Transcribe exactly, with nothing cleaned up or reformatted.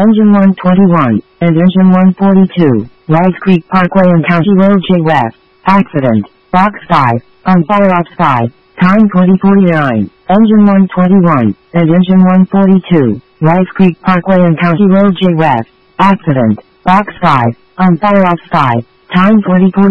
Engine one twenty-one, and Engine one forty-two, Rice Creek Parkway and County Road J West. Accident. Box five, on fire outside. Time twenty forty-nine. Engine one twenty-one, and Engine one forty-two, Rice Creek Parkway and County Road J West. Accident. Box five, on fire outside. Time twenty forty-nine.